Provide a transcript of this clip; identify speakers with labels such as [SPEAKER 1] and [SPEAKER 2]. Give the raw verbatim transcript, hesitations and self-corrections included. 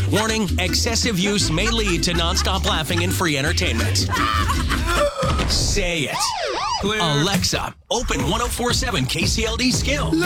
[SPEAKER 1] Warning, excessive use may lead to nonstop laughing and free entertainment. Say it. Alexa, open ten forty-seven K C L D skill.